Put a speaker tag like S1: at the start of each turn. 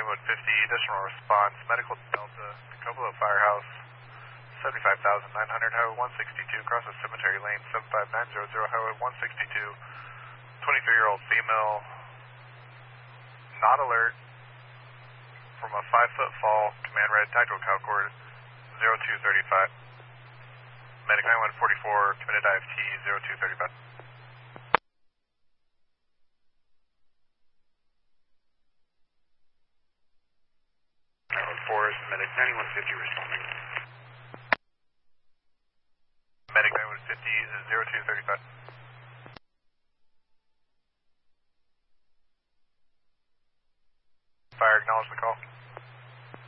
S1: 9150, additional response, Medical Delta, Coppola Firehouse, 75,900, Highway 162, across the Cemetery Lane, 75900, Highway 162, 23-year-old female, not alert, from a 5-foot fall, command red, tactical cow cord, 0235. Medic 9144, committed IFT, 0235. 4 is Medic 9150 responding. Medic 9150 is 0235. Fire, acknowledge the call.